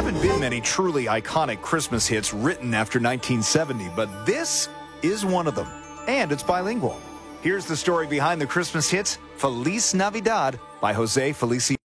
haven't been many truly iconic Christmas hits written after 1970, but this is one of them, and it's bilingual. Here's the story behind the Christmas hits, Feliz Navidad by Jose Feliciano.